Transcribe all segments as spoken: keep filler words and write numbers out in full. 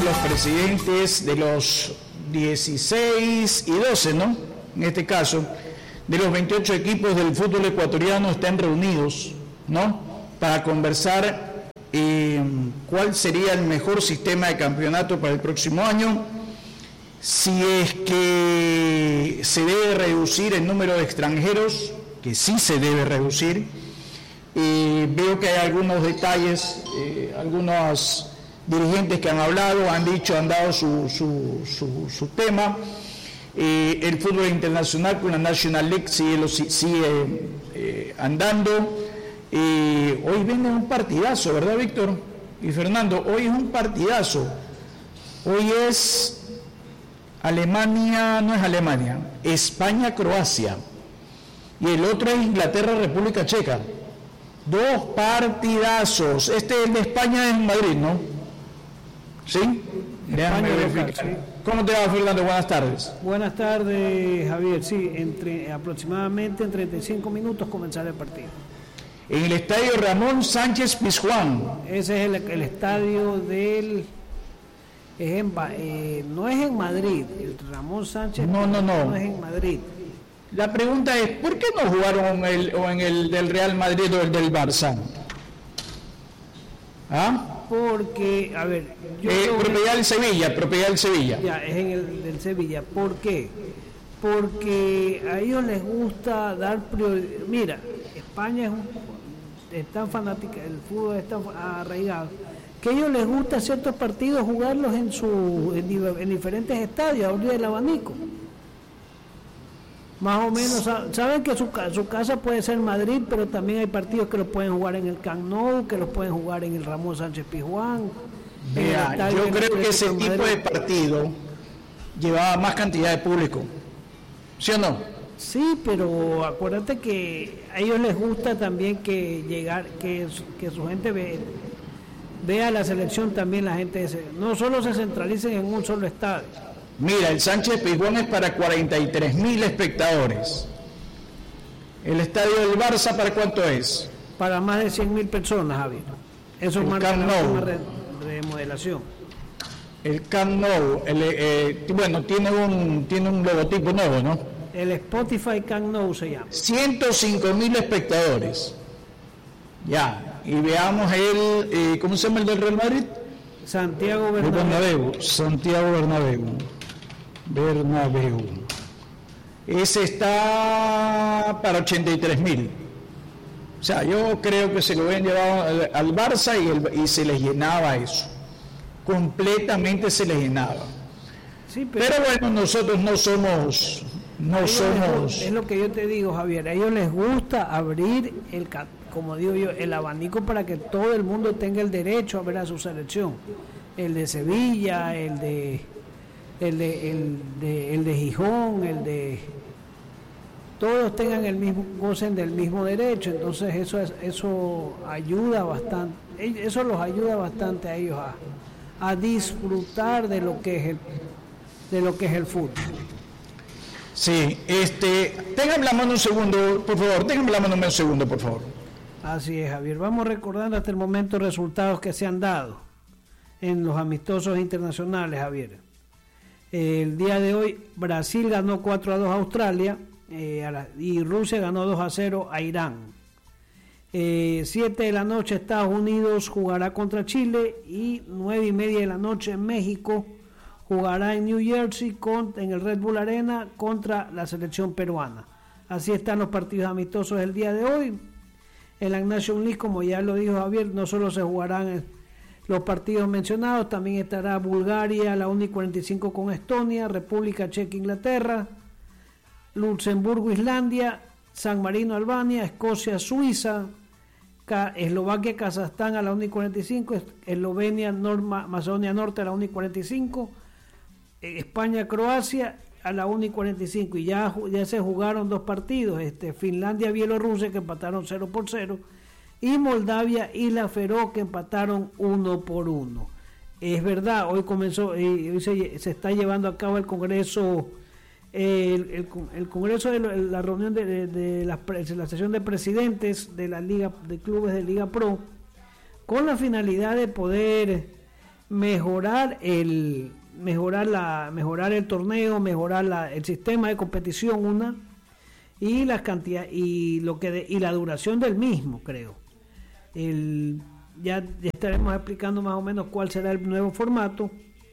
los presidentes de los dieciséis y doce, ¿no? En este caso, de los veintiocho equipos del fútbol ecuatoriano están reunidos, ¿no? Para conversar eh, cuál sería el mejor sistema de campeonato para el próximo año, si es que se debe reducir el número de extranjeros, que sí se debe reducir. Eh, veo que hay algunos detalles, eh, algunos dirigentes que han hablado, han dicho, han dado su, su, su, su tema. Eh, el fútbol internacional con la National League sigue, sigue eh, andando. Eh, hoy viene un partidazo, ¿verdad, Víctor y Fernando? Hoy es un partidazo. Hoy es Alemania, no es Alemania, España-Croacia. Y el otro es Inglaterra-República Checa. Dos partidazos. Este, el de España es en Madrid, ¿no? ¿Sí? Déjame verificar. Sí. ¿Cómo te va, Fernando? Buenas tardes. Buenas tardes, Javier. Sí, entre aproximadamente en treinta y cinco minutos comenzará el partido. En el estadio Ramón Sánchez Pizjuán. Ese es el, el estadio del... Es en, eh, no es en Madrid. El Ramón Sánchez no, no, no. no es en Madrid. La pregunta es, ¿por qué no jugaron el, o en el del Real Madrid o el del Barça? ¿Ah? Porque, a ver... Yo eh, creo propiedad que, del Sevilla, propiedad del Sevilla. Ya, es en el del Sevilla. ¿Por qué? Porque a ellos les gusta dar prioridad. Mira, España es, un, es tan fanática, el fútbol es tan arraigado, que a ellos les gusta ciertos partidos jugarlos en, su, en, en diferentes estadios, abrir el abanico. Más o menos, saben que su, su casa puede ser Madrid, pero también hay partidos que los pueden jugar en el Camp Nou, que los pueden jugar en el Ramón Sánchez Pizjuán. Vea, yo creo que ese tipo de partido llevaba más cantidad de público, ¿sí o no? Sí, pero acuérdate que a ellos les gusta también que llegar, que, que su gente ve, vea la selección también, la gente, no solo se centralicen en un solo estadio. Mira, el Sánchez Pizjuán es para cuarenta y tres mil espectadores. ¿El estadio del Barça para cuánto es? Para más de cien mil personas, Javier. Eso es marca una remodelación. El Camp Nou, el, eh, bueno, tiene un, tiene un logotipo nuevo, ¿no? El Spotify Camp Nou se llama. ciento cinco mil espectadores. Ya, y veamos el, eh, ¿cómo se llama el del Real Madrid? Santiago Bernabéu. Bernabéu. Santiago Bernabéu. Bernabéu. Ese está para ochenta y tres mil. O sea, yo creo que se lo habían llevado al, al Barça y, el, y se les llenaba eso. Completamente se les llenaba. Sí, pero, pero bueno, nosotros no somos... No somos... Es lo que yo te digo, Javier. A ellos les gusta abrir, el como digo yo, el abanico para que todo el mundo tenga el derecho a ver a su selección. El de Sevilla, el de... El de, el de, el de Gijón, el de... Todos tengan el mismo, gocen del mismo derecho, entonces eso es, eso ayuda bastante, eso los ayuda bastante a ellos a, a disfrutar de lo que es el, de lo que es el fútbol. Sí, este, ténganme la mano un segundo, por favor, ténganme la mano un segundo, por favor. Así es, Javier. Vamos recordando hasta el momento resultados que se han dado en los amistosos internacionales, Javier. El día de hoy Brasil ganó cuatro a dos a Australia eh, a la, y Rusia ganó dos a cero a Irán. Eh, siete de la noche Estados Unidos jugará contra Chile y nueve y media de la noche México jugará en New Jersey con, en el Red Bull Arena contra la selección peruana. Así están los partidos amistosos el día de hoy. En la National League, como ya lo dijo Javier, no solo se jugarán los partidos mencionados, también estará Bulgaria a la una y cuarenta y cinco con Estonia, República Checa, Inglaterra, Luxemburgo, Islandia, San Marino, Albania, Escocia, Suiza, Eslovaquia, Kazajstán a la una y cuarenta y cinco, Eslovenia, Norma, Macedonia Norte a la una y cuarenta y cinco, España, Croacia a la una y cuarenta y cinco, y ya, ya se jugaron dos partidos, este, Finlandia, Bielorrusia, que empataron cero por cero, y Moldavia, Isla Feroe, que empataron uno por uno. Es verdad, hoy comenzó, eh, hoy se, se está llevando a cabo el Congreso, eh, el, el, el Congreso de la reunión de, de, de la, la sesión de presidentes de la Liga de Clubes de Liga Pro, con la finalidad de poder mejorar el mejorar la mejorar el torneo, mejorar la, el sistema de competición, una, y la cantidad y lo que de, y la duración del mismo, creo. El, ya, ya estaremos explicando más o menos cuál será el nuevo formato.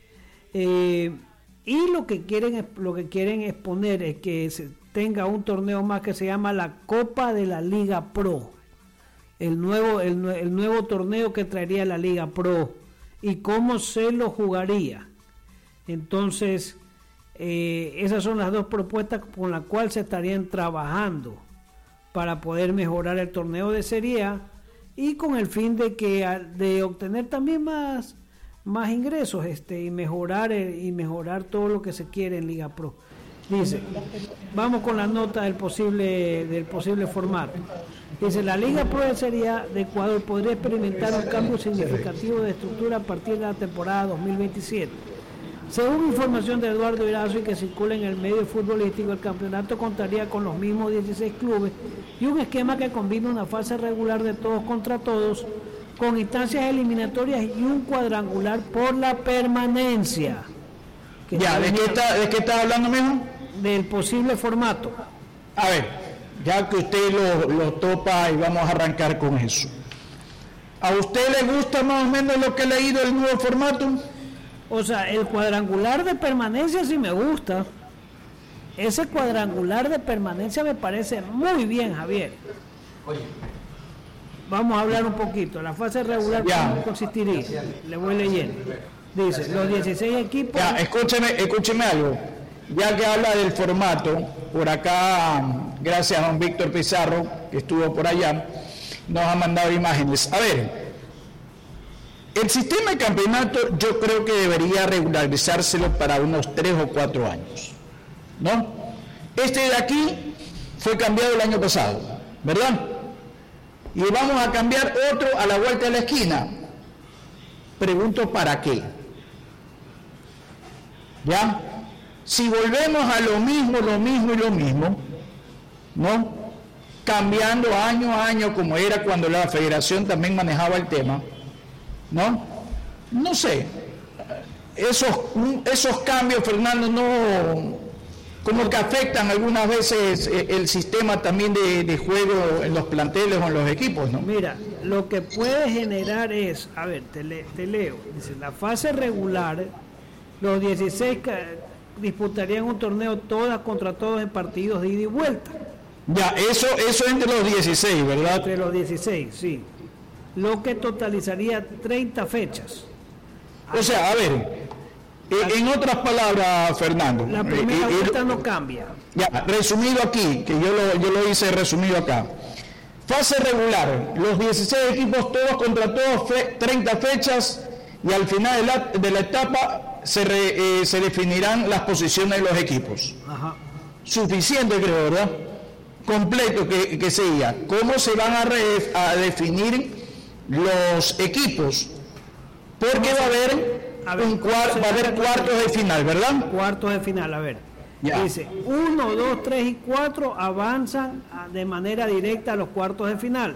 Eh, y lo que quieren lo que quieren exponer es que se tenga un torneo más que se llama la Copa de la Liga Pro, el nuevo el, el nuevo torneo que traería la Liga Pro y cómo se lo jugaría. Entonces eh, esas son las dos propuestas con las cuales se estarían trabajando para poder mejorar el torneo de Serie A y con el fin de que de obtener también más más ingresos este y mejorar el, y mejorar todo lo que se quiere en Liga Pro. Dice, vamos con la nota del posible del posible formato. Dice, la Liga Pro de Serie A de Ecuador podría experimentar un cambio significativo de estructura a partir de la temporada dos mil veintisiete. Según información de Eduardo Irazo y que circula en el medio futbolístico, el campeonato contaría con los mismos dieciséis clubes y un esquema que combina una fase regular de todos contra todos con instancias eliminatorias y un cuadrangular por la permanencia. Ya, ¿de qué está, de qué está hablando mismo? Del posible formato. A ver, ya que usted lo, lo topa y vamos a arrancar con eso. ¿A usted le gusta más o menos lo que he leído el nuevo formato? O sea, el cuadrangular de permanencia sí me gusta. Ese cuadrangular de permanencia me parece muy bien, Javier. Oye. Vamos a hablar un poquito. La fase regular, ¿cómo consistiría? Le voy leyendo. Dice, los dieciséis equipos... Ya, escúcheme, escúcheme algo. Ya que habla del formato, por acá, gracias a don Víctor Pizarro, que estuvo por allá, nos ha mandado imágenes. A ver, el sistema de campeonato yo creo que debería regularizárselo para unos tres o cuatro años, ¿no? Este de aquí fue cambiado el año pasado, ¿verdad? Y vamos a cambiar otro a la vuelta de la esquina. Pregunto, ¿para qué? ¿Ya? Si volvemos a lo mismo, lo mismo y lo mismo, ¿no? Cambiando año a año como era cuando la federación también manejaba el tema, ¿no? No sé. Esos, esos cambios, Fernando, no... como que afectan algunas veces el sistema también de, de juego en los planteles o en los equipos, ¿no? Mira, lo que puede generar es, a ver, te, le, te leo, dice, la fase regular, los dieciséis disputarían un torneo todas contra todos en partidos de ida y vuelta. Ya, eso, eso entre los dieciséis, ¿verdad? Entre los dieciséis, sí. Lo que totalizaría treinta fechas. O sea, a ver... En otras palabras, Fernando, la primera eh, vuelta eh, no cambia. Ya, resumido aquí, que yo lo, yo lo hice resumido acá. Fase regular, los dieciséis equipos todos contra todos, fe, treinta fechas, y al final de la, de la etapa se, re, eh, se definirán las posiciones de los equipos. Ajá. Suficiente, creo, ¿verdad? Completo que, que sería. ¿Cómo se van a, re, a definir los equipos? Porque va a haber... A ver, un cuarto, va a haber cuartos de final, ¿verdad? Cuartos de final, a ver. Ya. Dice, uno, dos, tres y cuatro avanzan de manera directa a los cuartos de final.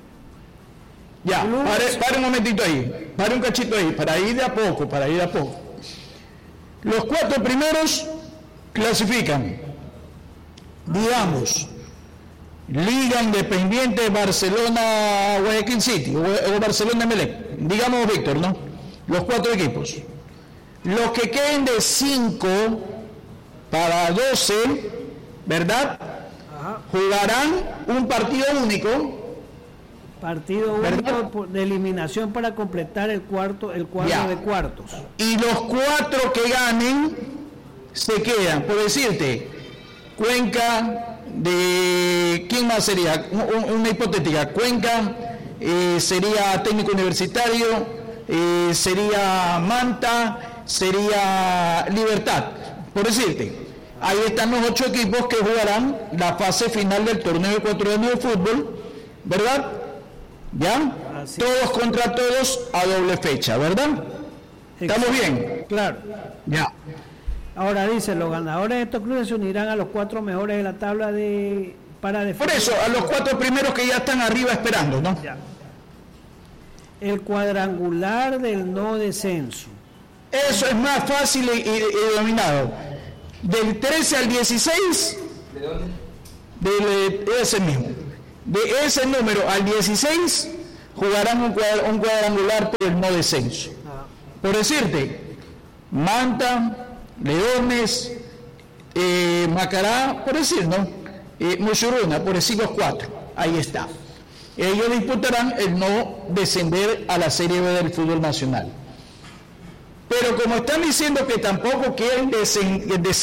Ya, pare, pare un momentito ahí, pare un cachito ahí, para ir de a poco, para ir de a poco. Los cuatro primeros clasifican, digamos, Liga Independiente Barcelona Guayaquil City o, o Barcelona Emelec, digamos Víctor, ¿no? Los cuatro equipos. Los que queden de cinco para doce, ¿verdad? Ajá. Jugarán un partido único. Partido ¿verdad? Único de eliminación para completar el cuarto, el cuadro ya. De cuartos. Y los cuatro que ganen se quedan. Por decirte, Cuenca, de ¿quién más sería? Una hipotética. Cuenca eh, sería Técnico Universitario. Eh, sería Manta, sería Libertad, por decirte. Ahí están los ocho equipos que jugarán la fase final del torneo ecuatoriano de fútbol, ¿verdad? ¿Ya? Así todos es. Contra todos a doble fecha, ¿verdad? ¿Estamos bien? Claro. Ya. Ahora dice, los ganadores de estos clubes se unirán a los cuatro mejores de la tabla de para definir. Por eso, a los cuatro primeros que ya están arriba esperando, ¿no? Ya. El cuadrangular del no descenso. Eso es más fácil y, y, y dominado. Del trece al dieciséis, ¿de dónde? De, de ese mismo. De ese número al dieciséis jugarán un, cuadr, un cuadrangular por el no descenso. Por decirte, Manta, Leones, eh, Macará, por decir, ¿no? Eh, Musuruna, por decir los cuatro. Ahí está. Ellos disputarán el no descender a la Serie B del fútbol nacional. Pero como están diciendo que tampoco quieren descender